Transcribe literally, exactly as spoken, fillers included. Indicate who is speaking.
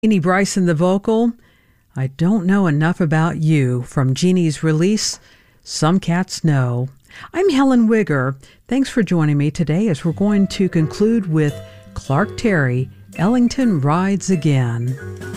Speaker 1: Jeannie Bryson, the vocal, I Don't Know Enough About You, from Jeannie's release, Some Cats Know. I'm Helen Wigger. Thanks for joining me today as we're going to conclude with Clark Terry, Ellington Rides Again.